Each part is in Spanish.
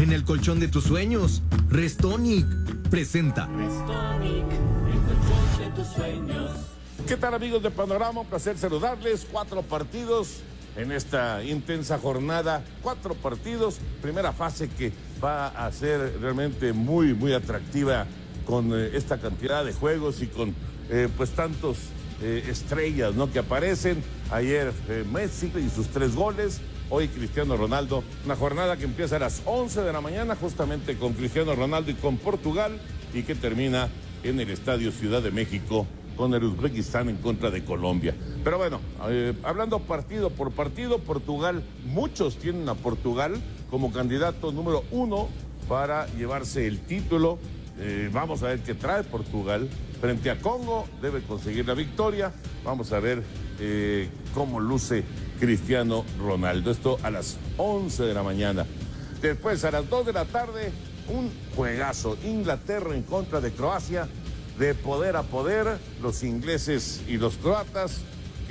en el colchón de tus sueños. Restonic presenta. Restonic, el colchón de tus sueños. ¿Qué tal, amigos de Panorama? Un placer saludarles. 4 partidos en esta intensa jornada. 4 partidos. Primera fase que va a ser realmente muy, muy atractiva con esta cantidad de juegos y con pues tantos estrellas, ¿no?, que aparecen. Ayer Messi y sus 3 goles. Hoy Cristiano Ronaldo. Una jornada que empieza a las 11 de la mañana justamente con Cristiano Ronaldo y con Portugal, y que termina en el Estadio Ciudad de México con el Uzbekistán en contra de Colombia. Pero bueno, hablando partido por partido, Portugal, muchos tienen a Portugal como candidato número 1 para llevarse el título. Vamos a ver qué trae Portugal frente a Congo. Debe conseguir la victoria. Vamos a ver cómo luce Cristiano Ronaldo. Esto a las 11 de la mañana. Después, a las 2 de la tarde, un juegazo. Inglaterra en contra de Croacia. De poder a poder, los ingleses y los croatas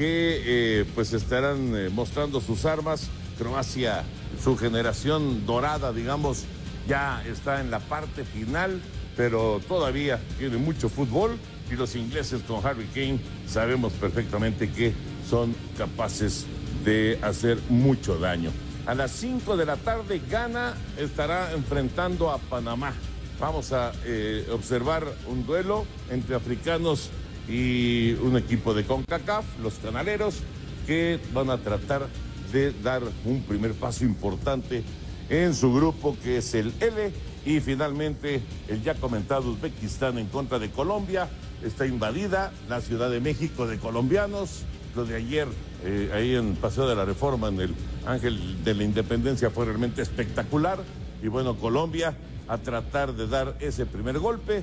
que pues estarán mostrando sus armas. Croacia, su generación dorada, digamos, ya está en la parte final, pero todavía tiene mucho fútbol, y los ingleses con Harry Kane sabemos perfectamente que son capaces de hacer mucho daño. A las 5 de la tarde, Ghana estará enfrentando a Panamá. Vamos a observar un duelo entre africanos y un equipo de CONCACAF, los canaleros, que van a tratar de dar un primer paso importante en su grupo, que es el L. Y finalmente, el ya comentado Uzbekistán en contra de Colombia. Está invadida la Ciudad de México de colombianos. Lo de ayer, ahí en Paseo de la Reforma, en el Ángel de la Independencia, fue realmente espectacular. Y bueno, Colombia a tratar de dar ese primer golpe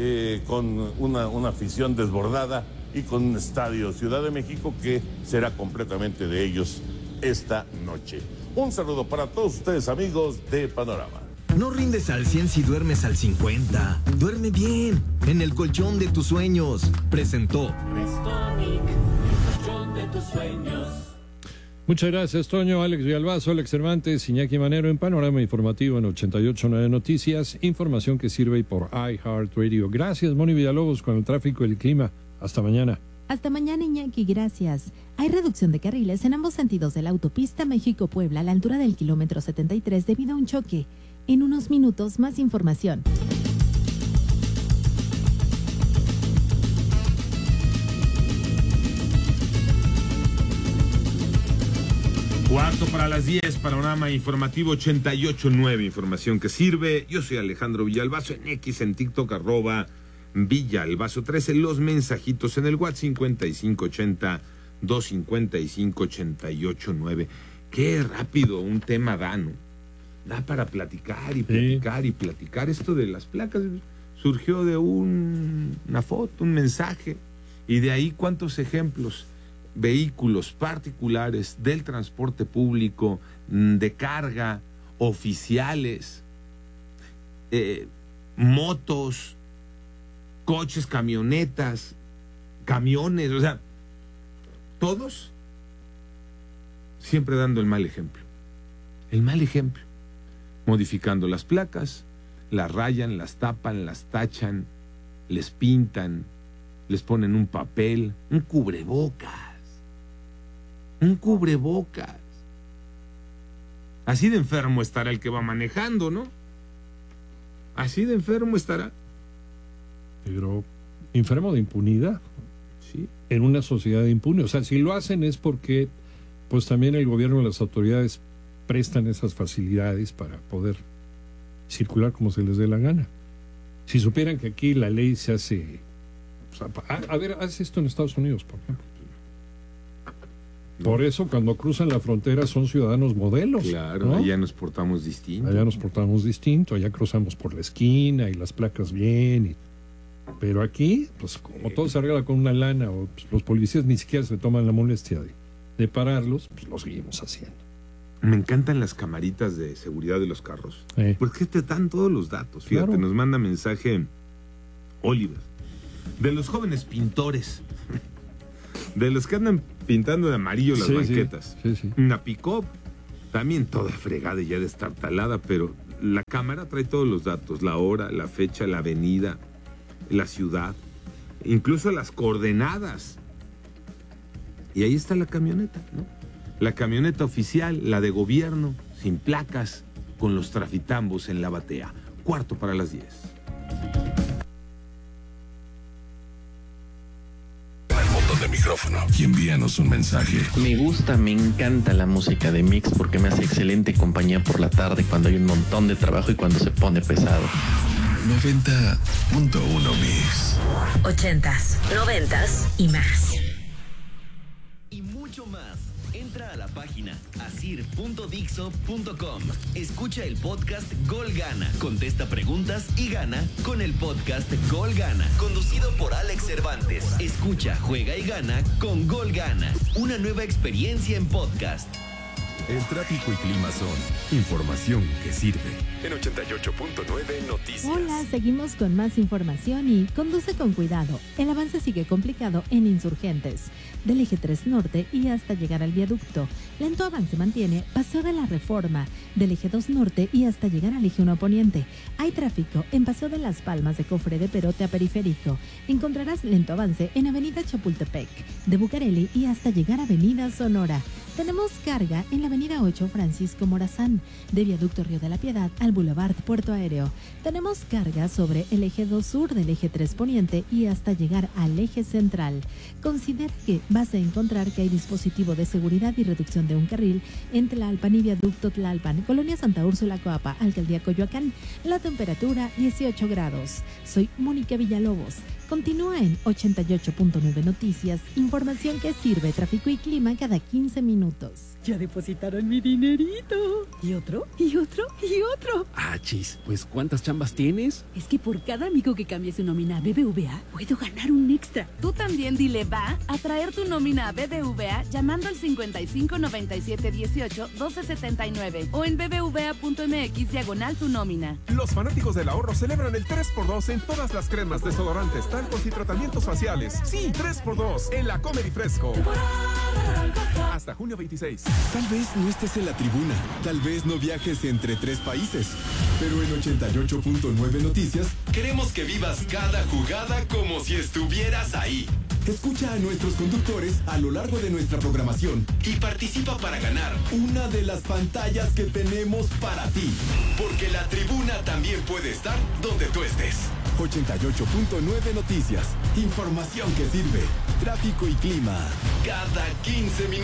con una afición desbordada y con un estadio Ciudad de México que será completamente de ellos esta noche. Un saludo para todos ustedes, amigos de Panorama. No rindes al 100 si duermes al 50. Duerme bien en el colchón de tus sueños. Presentó Restonic, el colchón de tus sueños. Muchas gracias, Toño, Alex Villalbazo, Alex Cervantes, Iñaki Manero en Panorama Informativo en 88.9 Noticias, información que sirve por iHeartRadio. Gracias, Moni Villalobos, con el tráfico y el clima. Hasta mañana. Hasta mañana, Iñaki, gracias. Hay reducción de carriles en ambos sentidos de la autopista México-Puebla a la altura del kilómetro 73 debido a un choque. En unos minutos, más información. Cuarto para las 10, Panorama Informativo 88.9, información que sirve. Yo soy Alejandro Villalbazo, en X, en TikTok, @Villalbazo13. Los mensajitos en el WhatsApp 5580-255-88.9. Qué rápido un tema da, ¿no? Da para platicar y platicar, sí, y platicar. Esto de las placas surgió de una foto, un mensaje, y de ahí cuántos ejemplos. Vehículos particulares del transporte público, de carga, oficiales, motos, coches, camionetas, camiones, o sea, todos siempre dando el mal ejemplo. El mal ejemplo. Modificando las placas, las rayan, las tapan, las tachan, les pintan, les ponen un papel, un cubrebocas. Un cubrebocas. Así de enfermo estará el que va manejando, ¿no? Así de enfermo estará. Pero enfermo de impunidad. Sí. En una sociedad impune. O sea, si lo hacen es porque pues también el gobierno y las autoridades prestan esas facilidades para poder circular como se les dé la gana. Si supieran que aquí la ley se hace... O sea, a ver, haz esto en Estados Unidos, por ejemplo. Por eso cuando cruzan la frontera son ciudadanos modelos. Claro, ¿no? Allá nos portamos distinto. Allá nos portamos distinto, allá cruzamos por la esquina y las placas bien. Pero aquí, pues como todo se arregla con una lana, o pues, los policías ni siquiera se toman la molestia de pararlos, pues lo seguimos haciendo. Me encantan las camaritas de seguridad de los carros. Porque te dan todos los datos. Fíjate, claro. Nos manda mensaje Oliver. De los jóvenes pintores. De los que andan pintando de amarillo las banquetas. Sí. Una pick-up, también toda fregada y ya destartalada, pero la cámara trae todos los datos, la hora, la fecha, la avenida, la ciudad, incluso las coordenadas. Y ahí está la camioneta, ¿no? La camioneta oficial, la de gobierno, sin placas, con los trafitambos en la batea. 10:45. El botón de micrófono y envíanos un mensaje. Me gusta, me encanta la música de Mix porque me hace excelente compañía por la tarde cuando hay un montón de trabajo y cuando se pone pesado. 90.1 Mix. 80s, 90s y más. Y mucho más. Entra a la página asir.dixo.com. Escucha el podcast Gol Gana. Contesta preguntas y gana con el podcast Gol Gana. Conducido por Alex Cervantes. Escucha, juega y gana con Gol Gana. Una nueva experiencia en podcast. El tráfico y clima son información que sirve. En 88.9 Noticias. Hola, seguimos con más información y conduce con cuidado. El avance sigue complicado en Insurgentes, del eje 3 norte y hasta llegar al viaducto. Lento avance mantiene Paseo de la Reforma, del eje 2 norte y hasta llegar al eje 1 poniente. Hay tráfico en Paseo de las Palmas de Cofre de Perote a Periférico. Encontrarás lento avance en Avenida Chapultepec, de Bucareli y hasta llegar a Avenida Sonora. Tenemos carga en la Avenida 8 Francisco Morazán, de Viaducto Río de la Piedad al Boulevard Puerto Aéreo. Tenemos carga sobre el eje 2 sur del eje 3 poniente y hasta llegar al eje central. Considera que vas a encontrar que hay dispositivo de seguridad y reducción de un carril en Tlalpan y Viaducto Tlalpan, Colonia Santa Úrsula Coapa, Alcaldía Coyoacán. La temperatura 18 grados. Soy Mónica Villalobos. Continúa en 88.9 Noticias, información que sirve, tráfico y clima cada 15 minutos. Ya depositaron mi dinerito. ¿Y otro? ¿Y otro? ¿Y otro? Ah, chis, pues ¿cuántas chambas tienes? Es que por cada amigo que cambie su nómina a BBVA, puedo ganar un extra. Tú también dile va a traer tu nómina a BBVA llamando al 55 97 18 12 79 o en bbva.mx /tu nómina. Los fanáticos del ahorro celebran el 3x2 en todas las cremas, desodorantes, talcos y tratamientos faciales. Sí, 3x2 en la Comer y Fresco. Hasta junio 26. Tal vez no estés en la tribuna, tal vez no viajes entre 3 países, pero en 88.9 Noticias queremos que vivas cada jugada como si estuvieras ahí. Escucha a nuestros conductores a lo largo de nuestra programación y participa para ganar una de las pantallas que tenemos para ti, porque la tribuna también puede estar donde tú estés. 88.9 Noticias, información que sirve, tráfico y clima, cada 15 minutos.